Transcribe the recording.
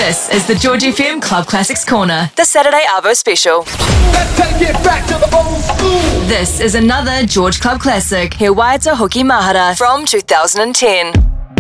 This is the George FM Club Classics Corner, The Saturday Arvo Special. Let's take it back to the old school. This is another George Club Classic. He Waita Hoki Mahara from 2010.